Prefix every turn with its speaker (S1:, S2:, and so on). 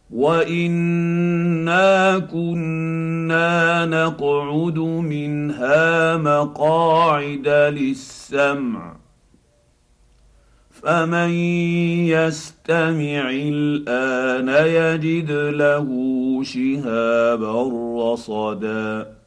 S1: وانا كنا نقعد منها مقاعد للسمع فمن يستمع الان يجد له شهابا رصدا